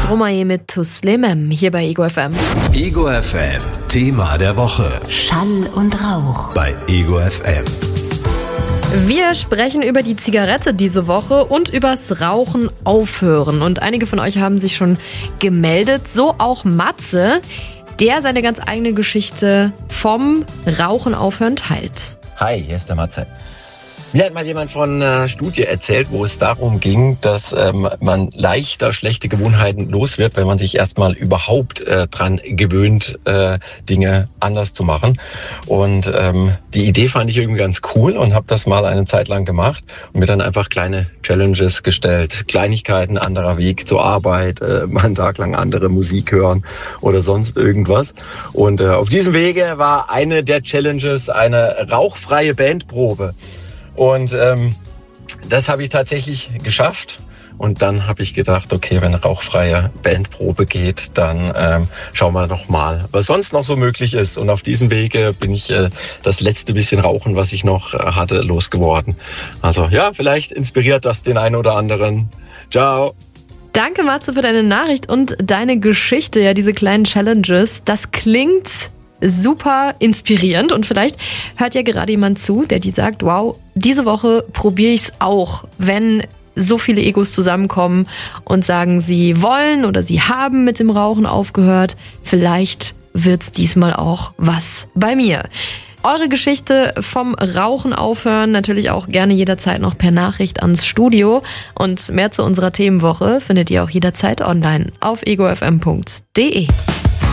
Stromae mit Tuslemem hier bei Ego FM. Ego FM, Thema der Woche. Schall und Rauch. Bei Ego FM. Wir sprechen über die Zigarette diese Woche und übers Rauchen aufhören. Und einige von euch haben sich schon gemeldet, so auch Matze, der seine ganz eigene Geschichte vom Rauchen aufhören teilt. Hi, hier ist der Matze. Mir hat mal jemand von einer Studie erzählt, wo es darum ging, dass man leichter schlechte Gewohnheiten los wird, wenn man sich erstmal überhaupt dran gewöhnt, Dinge anders zu machen. Und die Idee fand ich irgendwie ganz cool und habe das mal eine Zeit lang gemacht und mir dann einfach kleine Challenges gestellt. Kleinigkeiten, anderer Weg zur Arbeit, mal einen Tag lang andere Musik hören oder sonst irgendwas. Und auf diesem Wege war eine der Challenges eine rauchfreie Bandprobe. Und das habe ich tatsächlich geschafft. Und dann habe ich gedacht, okay, wenn eine rauchfreie Bandprobe geht, dann schauen wir doch mal, was sonst noch so möglich ist. Und auf diesem Wege bin ich das letzte bisschen Rauchen, was ich noch hatte, losgeworden. Also ja, vielleicht inspiriert das den einen oder anderen. Ciao. Danke, Matze, für deine Nachricht und deine Geschichte, ja, diese kleinen Challenges. Das klingt super inspirierend und vielleicht hört ja gerade jemand zu, der die sagt, wow, diese Woche probiere ich es auch, wenn so viele Egos zusammenkommen und sagen, sie wollen oder sie haben mit dem Rauchen aufgehört. Vielleicht wird es diesmal auch was bei mir. Eure Geschichte vom Rauchen aufhören natürlich auch gerne jederzeit noch per Nachricht ans Studio. Und mehr zu unserer Themenwoche findet ihr auch jederzeit online auf egofm.de.